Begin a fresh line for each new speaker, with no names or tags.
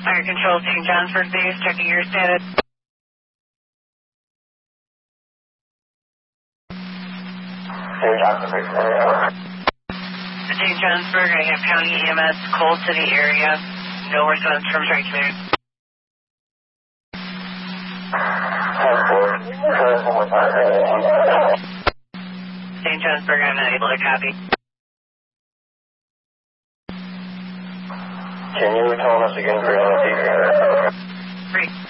Fire Control, St. Johnsburg Base, checking your status.
St. Johnsburg.
St. Johnsburg, I have County EMS, Coal City area. No response from Strike Command. St. Johnsburg, I'm not able to copy.
Can you tell us again for LFD?
Great.